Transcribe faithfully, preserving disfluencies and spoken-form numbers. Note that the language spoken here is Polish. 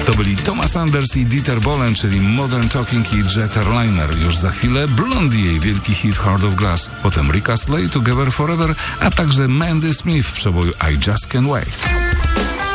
To byli Thomas Anders i Dieter Bohlen, czyli Modern Talking i Jet Airliner. Już za chwilę Blondie, jej wielki hit Heart of Glass. Potem Rick Astley, Together Forever, a także Mandy Smith w przeboju I Just Can't Wait.